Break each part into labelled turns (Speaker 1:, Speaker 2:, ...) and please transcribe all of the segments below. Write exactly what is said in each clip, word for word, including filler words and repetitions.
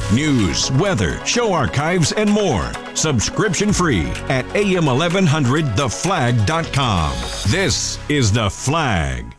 Speaker 1: News, weather, show archives, and more. Subscription free at A M eleven hundred the flag dot com. This is The Flag.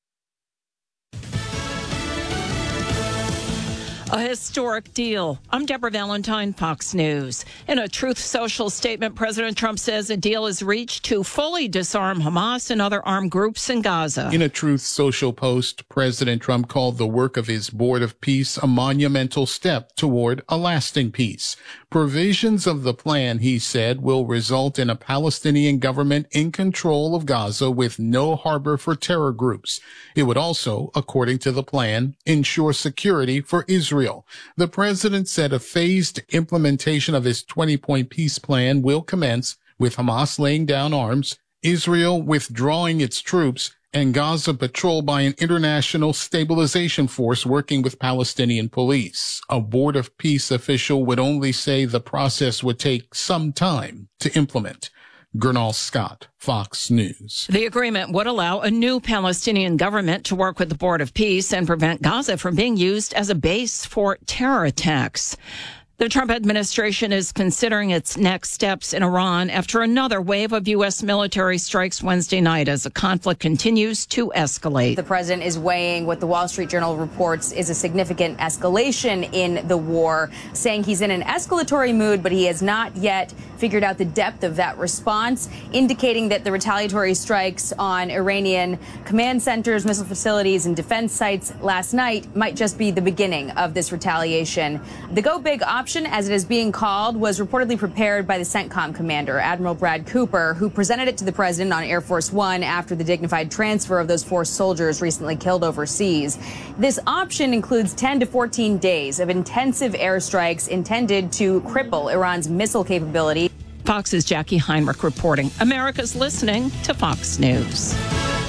Speaker 2: A historic deal. I'm Deborah Valentine, Fox News. In a Truth Social statement, President Trump says a deal is reached to fully disarm Hamas and other armed groups in Gaza.
Speaker 3: In a Truth Social post, President Trump called the work of his Board of Peace a monumental step toward a lasting peace. Provisions of the plan, he said, will result in a Palestinian government in control of Gaza with no harbor for terror groups. It would also, according to the plan, ensure security for Israel. The president said a phased implementation of his twenty-point peace plan will commence with Hamas laying down arms, Israel withdrawing its troops, and Gaza patrolled by an international stabilization force working with Palestinian police. A Board of Peace official would only say the process would take some time to implement. Gernal Scott, Fox News.
Speaker 2: The agreement would allow a new Palestinian government to work with the Board of Peace and prevent Gaza from being used as a base for terror attacks. The Trump administration is considering its next steps in Iran after another wave of U S military strikes Wednesday night as the conflict continues to escalate.
Speaker 4: The president is weighing what the Wall Street Journal reports is a significant escalation in the war, saying he's in an escalatory mood, but he has not yet figured out the depth of that response, indicating that the retaliatory strikes on Iranian command centers, missile facilities, and defense sites last night might just be the beginning of this retaliation. The Go Big option, as it is being called, was reportedly prepared by the CENTCOM commander, Admiral Brad Cooper, who presented it to the president on Air Force One after the dignified transfer of those four soldiers recently killed overseas. This option includes ten to fourteen days of intensive airstrikes intended to cripple Iran's missile capability.
Speaker 2: Fox's Jackie Heinrich reporting. America's listening to Fox News.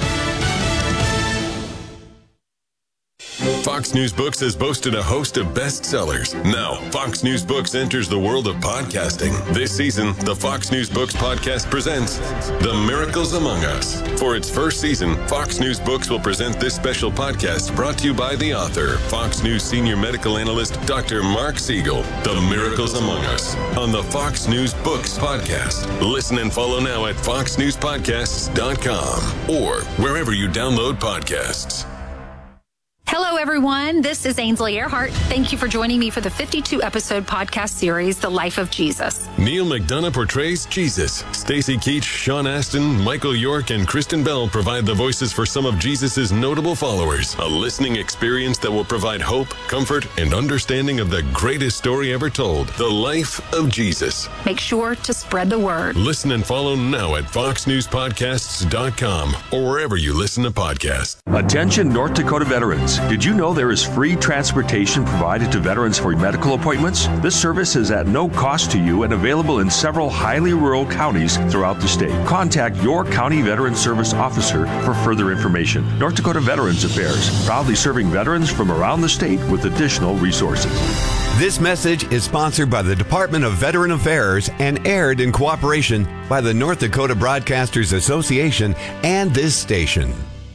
Speaker 5: Fox News Books has boasted a host of bestsellers. Now, Fox News Books enters the world of podcasting. This season, the Fox News Books podcast presents The Miracles Among Us. For its first season, Fox News Books will present this special podcast brought to you by the author, Fox News senior medical analyst, Doctor Mark Siegel. The Miracles Among Us on the Fox News Books podcast. Listen and follow now at fox news podcasts dot com or wherever you download podcasts.
Speaker 6: Hello, everyone. This is Ainsley Earhart. Thank you for joining me for the fifty-two episode podcast series, The Life of Jesus.
Speaker 5: Neil McDonough portrays Jesus. Stacy Keach, Sean Astin, Michael York, and Kristen Bell provide the voices for some of Jesus' notable followers. A listening experience that will provide hope, comfort, and understanding of the greatest story ever told, The Life of Jesus.
Speaker 6: Make sure to spread the word.
Speaker 5: Listen and follow now at fox news podcasts dot com or wherever you listen to podcasts.
Speaker 7: Attention North Dakota veterans. Did you know there is free transportation provided to veterans for medical appointments? This service is at no cost to you and available in several highly rural counties throughout the state. Contact your county veteran service officer for further information. North Dakota Veterans Affairs, proudly serving veterans from around the state with additional resources.
Speaker 8: This message is sponsored by the Department of Veteran Affairs and aired in cooperation by the North Dakota Broadcasters Association and this station.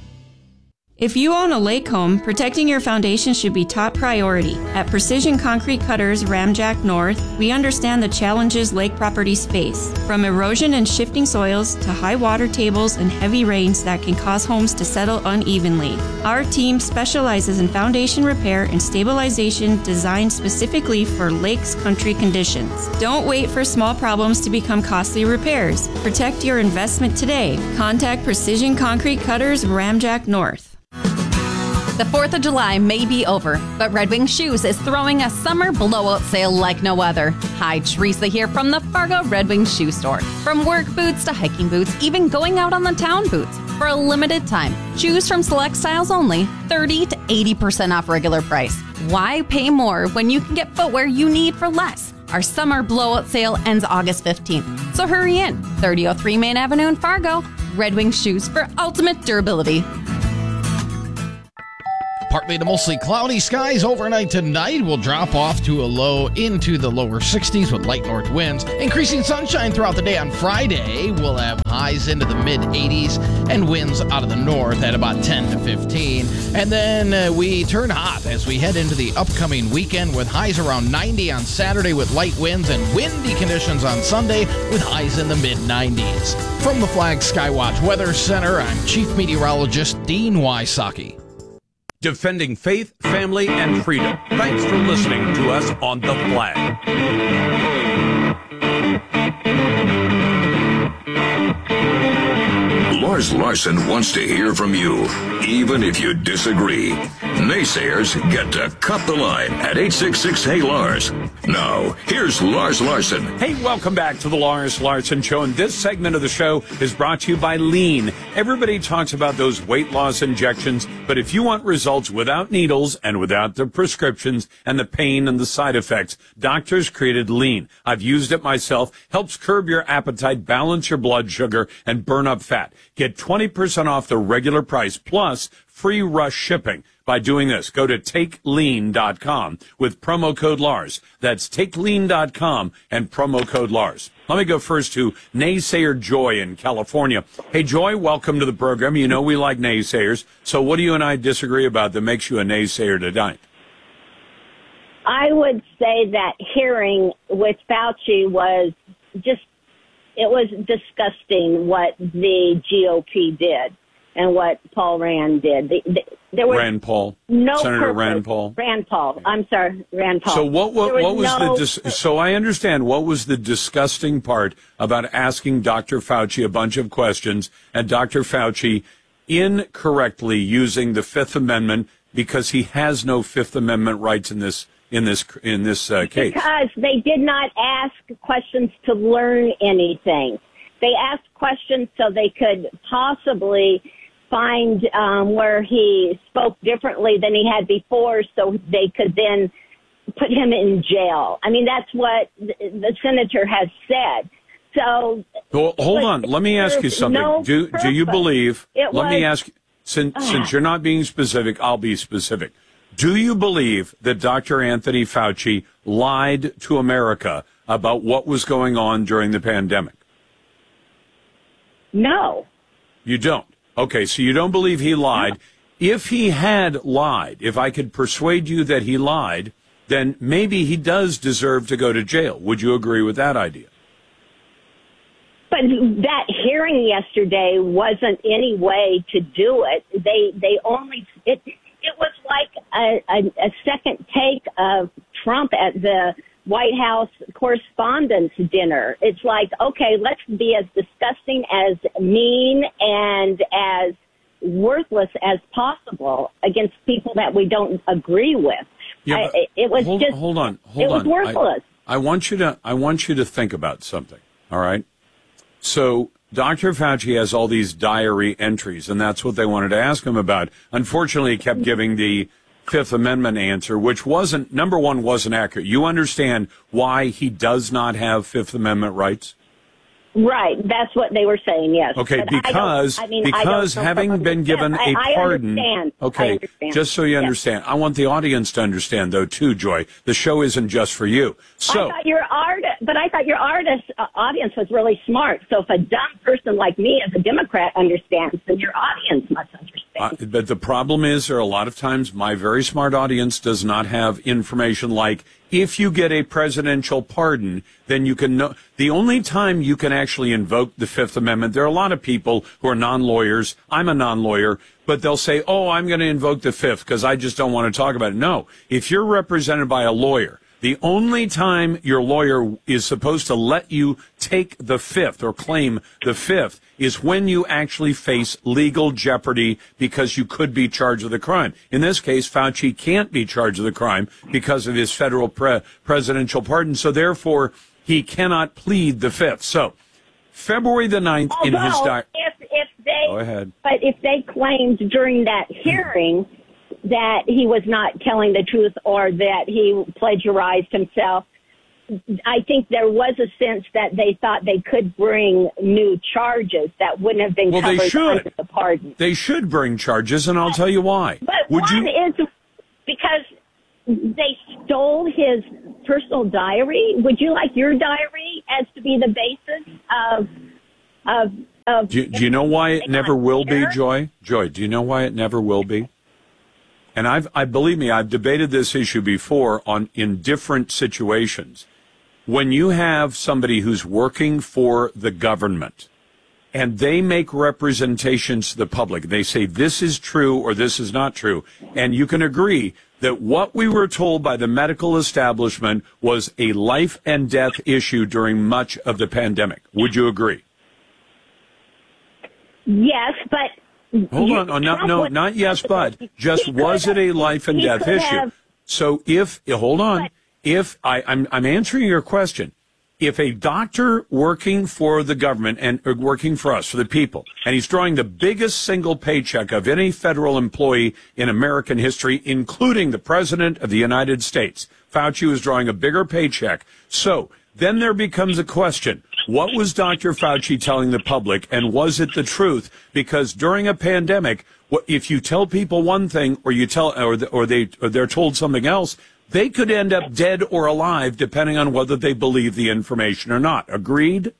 Speaker 9: If you own a lake home, protecting your foundation should be top priority. At Precision Concrete Cutters Ramjack North, we understand the challenges lake properties face, from erosion and shifting soils to high water tables and heavy rains that can cause homes to settle unevenly. Our team specializes in foundation repair and stabilization designed specifically for lakes country conditions. Don't wait for small problems to become costly repairs. Protect your investment today. Contact Precision Concrete Cutters Ramjack North.
Speaker 10: The fourth of July may be over, but Red Wing Shoes is throwing a summer blowout sale like no other. Hi, Teresa here from the Fargo Red Wing Shoe Store. From work boots to hiking boots, even going out on the town boots. For a limited time, choose from select styles only, thirty to eighty percent off regular price. Why pay more when you can get footwear you need for less? Our summer blowout sale ends August fifteenth, so hurry in. thirty oh three Main Avenue in Fargo. Red Wing Shoes for ultimate durability.
Speaker 11: Partly to mostly cloudy skies overnight tonight. Will drop off to a low into the lower sixties with light north winds. Increasing sunshine throughout the day on Friday. We'll have highs into the mid eighties and winds out of the north at about ten to fifteen. And then uh, we turn hot as we head into the upcoming weekend with highs around ninety on Saturday with light winds and windy conditions on Sunday with highs in the mid nineties. From the Flag Skywatch Weather Center, I'm Chief Meteorologist Dean Wysocki.
Speaker 12: Defending faith, family, and freedom. Thanks for listening to us on The Flag.
Speaker 13: Lars Larson wants to hear from you, even if you disagree. Naysayers get to cut the line at eight six six, hey Lars. Now, here's Lars Larson.
Speaker 12: Hey, welcome back to the Lars Larson Show. And this segment of the show is brought to you by Lean. Everybody talks about those weight loss injections, but if you want results without needles and without the prescriptions and the pain and the side effects, doctors created Lean. I've used it myself. Helps curb your appetite, balance your blood sugar, and burn up fat. Get twenty percent off the regular price plus free rush shipping by doing this. Go to take lean dot com with promo code Lars. That's take lean dot com and promo code Lars. Let me go first to Naysayer Joy in California. Hey, Joy, welcome to the program. You know we like naysayers. So what do you and I disagree about that makes you a naysayer tonight?
Speaker 14: I would say that hearing with Fauci was just, it was disgusting what the G O P did and what Paul Rand did. The, the, there was
Speaker 12: Rand Paul.
Speaker 14: No
Speaker 12: Senator
Speaker 14: purpose.
Speaker 12: Rand Paul.
Speaker 14: Rand Paul. I'm sorry, Rand Paul.
Speaker 12: So what, what,
Speaker 14: was
Speaker 12: what was
Speaker 14: no
Speaker 12: the, dis- so I understand what was the disgusting part about asking Doctor Fauci a bunch of questions and Doctor Fauci incorrectly using the Fifth Amendment because he has no Fifth Amendment rights in this in this in this uh, case.
Speaker 14: Because they did not ask questions to learn anything. They asked questions so they could possibly find um, where he spoke differently than he had before, so they could then put him in jail. I mean, that's what the, the senator has said. So,
Speaker 12: well, hold on. Let me ask you something.
Speaker 14: No
Speaker 12: do do you believe?
Speaker 14: It
Speaker 12: let
Speaker 14: was,
Speaker 12: me ask. Since, uh, since you're not being specific, I'll be specific. Do you believe that Doctor Anthony Fauci lied to America about what was going on during the pandemic?
Speaker 14: No.
Speaker 12: You don't? Okay, so you don't believe he lied. No. If he had lied, if I could persuade you that he lied, then maybe he does deserve to go to jail. Would you agree with that idea?
Speaker 14: But that hearing yesterday wasn't any way to do it. They they only it it was like a, a, a second take of Trump at the White House Correspondents' Dinner. It's like, okay, let's be as disgusting, as mean, and as worthless as possible against people that we don't agree with.
Speaker 12: Yeah,
Speaker 14: I, it was
Speaker 12: hold,
Speaker 14: just
Speaker 12: hold on, hold
Speaker 14: it was
Speaker 12: on.
Speaker 14: worthless.
Speaker 12: I, I want you to I want you to think about something. All right. So Doctor Fauci has all these diary entries, and that's what they wanted to ask him about. Unfortunately, he kept giving the Fifth Amendment answer, which wasn't, number one, wasn't accurate. You understand why he does not have Fifth Amendment rights?
Speaker 14: Right. That's what they were saying, yes.
Speaker 12: Okay,
Speaker 14: but
Speaker 12: because
Speaker 14: I I mean,
Speaker 12: because having been given
Speaker 14: I,
Speaker 12: a
Speaker 14: I
Speaker 12: pardon.
Speaker 14: Understand.
Speaker 12: Okay,
Speaker 14: I understand.
Speaker 12: just so you
Speaker 14: yes.
Speaker 12: understand. I want the audience to understand, though, too, Joy. The show isn't just for you. So,
Speaker 14: I thought your art, but I thought your artist uh, audience was really smart. So if a dumb person like me as a Democrat understands, then your audience must understand.
Speaker 12: Uh, but the problem is, there are a lot of times my very smart audience does not have information like, if you get a presidential pardon, then you can know. The only time you can actually invoke the Fifth Amendment, there are a lot of people who are non-lawyers. I'm a non-lawyer, but they'll say, oh, I'm going to invoke the Fifth because I just don't want to talk about it. No, if you're represented by a lawyer, the only time your lawyer is supposed to let you take the Fifth or claim the Fifth is when you actually face legal jeopardy because you could be charged with a crime. In this case, Fauci can't be charged with a crime because of his federal pre- presidential pardon, so therefore he cannot plead the Fifth. So, February the ninth
Speaker 14: Although,
Speaker 12: in his diary.
Speaker 14: If, if they,
Speaker 12: Go ahead.
Speaker 14: But if they claimed during that hearing that he was not telling the truth or that he plagiarized himself, I think there was a sense that they thought they could bring new charges that wouldn't have been
Speaker 12: Well,
Speaker 14: covered
Speaker 12: they should.
Speaker 14: under the pardon.
Speaker 12: They should bring charges, and I'll tell you why.
Speaker 14: But
Speaker 12: Would
Speaker 14: one
Speaker 12: you?
Speaker 14: is because they stole his personal diary. Would you like your diary as to be the basis of of of?
Speaker 12: Do, do you know why it never will be, Joy? Joy, do you know why it never will be? And I've, I believe me, I've debated this issue before on in different situations. When you have somebody who's working for the government and they make representations to the public, they say this is true or this is not true, and you can agree that what we were told by the medical establishment was a life and death issue during much of the pandemic. Would you agree?
Speaker 14: Yes, but.
Speaker 12: Hold on, oh, no, no, not yes, but just was it a life and death issue? So if, hold on, if I, I'm, I'm answering your question, if a doctor working for the government and or working for us, for the people, and he's drawing the biggest single paycheck of any federal employee in American history, including the President of the United States, Fauci was drawing a bigger paycheck. So then there becomes a question. What was Doctor Fauci telling the public, and was it the truth? Because during a pandemic, if you tell people one thing, or you tell, or, or they, or they're told something else, they could end up dead or alive, depending on whether they believe the information or not. Agreed?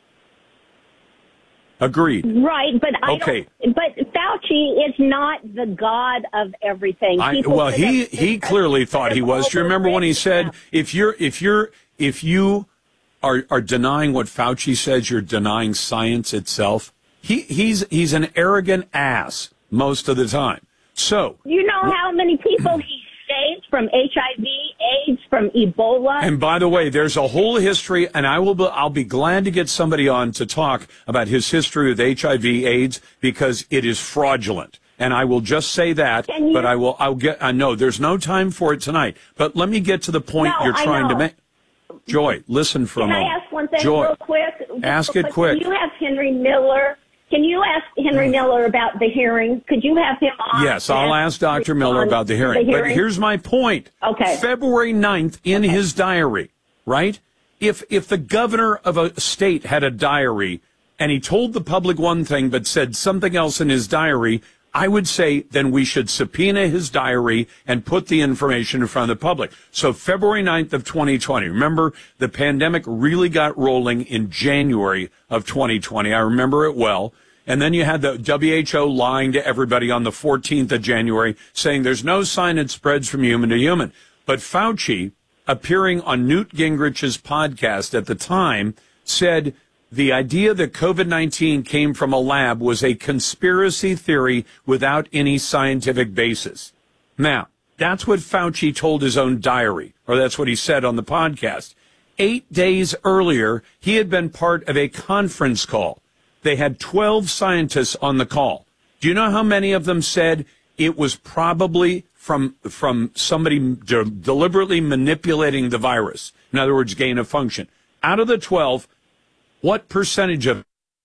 Speaker 12: Agreed.
Speaker 14: Right, but I
Speaker 12: okay.
Speaker 14: don't, but Fauci is not the god of everything.
Speaker 12: I, well, he he clearly thought he was. Do you remember when he said, if you're if you're if you are are denying what Fauci says, you're denying science itself? He he's he's an arrogant ass most of the time. So
Speaker 14: you know how many people he saved from H I V, AIDS, from Ebola.
Speaker 12: And by the way, there's a whole history, and I will be, I'll be glad to get somebody on to talk about his history with H I V, AIDS, because it is fraudulent. And I will just say that, you, but I will I'll get I know there's no time for it tonight. But let me get to the point
Speaker 14: no,
Speaker 12: you're trying to make. Joy, listen for
Speaker 14: Can
Speaker 12: a moment.
Speaker 14: Can I ask one thing
Speaker 12: Joy,
Speaker 14: real quick?
Speaker 12: Ask
Speaker 14: real
Speaker 12: it quick.
Speaker 14: Can you have Henry Miller? Can you ask Henry Miller about the hearing? Could you have him on?
Speaker 12: Yes, I'll ask Doctor Miller about the hearing.
Speaker 14: the hearing.
Speaker 12: But here's my point.
Speaker 14: Okay.
Speaker 12: February ninth in
Speaker 14: okay.
Speaker 12: his diary, right? If if the governor of a state had a diary and he told the public one thing but said something else in his diary, I would say then we should subpoena his diary and put the information in front of the public. So February ninth of twenty twenty, remember the pandemic really got rolling in January of twenty twenty. I remember it well. And then you had the W H O lying to everybody on the fourteenth of January saying there's no sign it spreads from human to human. But Fauci, appearing on Newt Gingrich's podcast at the time, said the idea that COVID nineteen came from a lab was a conspiracy theory without any scientific basis. Now, that's what Fauci told his own diary, or that's what he said on the podcast. Eight days earlier, he had been part of a conference call. They had twelve scientists on the call. Do you know how many of them said it was probably from from somebody de- deliberately manipulating the virus? In other words, gain of function. Out of the twelve, what percentage of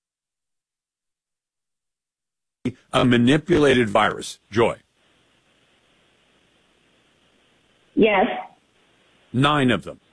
Speaker 12: a manipulated virus, Joy?
Speaker 14: Yes.
Speaker 12: Nine of them.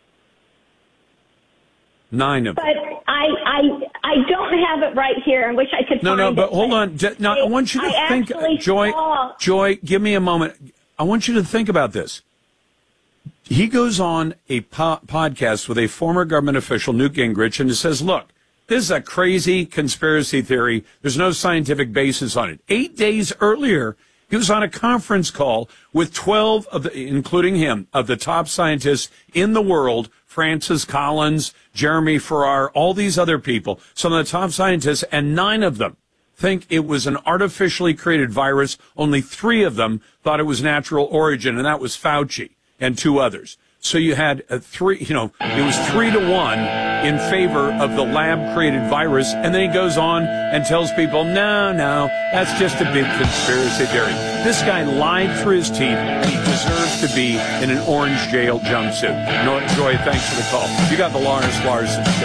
Speaker 12: Nine of them.
Speaker 14: But I, I, I don't have it right here. I wish I could
Speaker 12: no,
Speaker 14: find
Speaker 12: no,
Speaker 14: it.
Speaker 12: but hold on. No, I want you to
Speaker 14: I
Speaker 12: think,
Speaker 14: actually
Speaker 12: Joy,
Speaker 14: saw...
Speaker 12: Joy, give me a moment. I want you to think about this. He goes on a po- podcast with a former government official, Newt Gingrich, and he says, look, this is a crazy conspiracy theory. There's no scientific basis on it. Eight days earlier, he was on a conference call with twelve of the, including him, of the top scientists in the world, Francis Collins, Jeremy Farrar, all these other people, some of the top scientists, and nine of them think it was an artificially created virus. Only three of them thought it was natural origin, and that was Fauci and two others. So you had a three, you know, it was three to one in favor of the lab-created virus. And then he goes on and tells people, no, no, that's just a big conspiracy theory. This guy lied through his teeth, and he deserves to be in an orange jail jumpsuit. No, Joy, thanks for the call. You got the Lawrence Larson Show.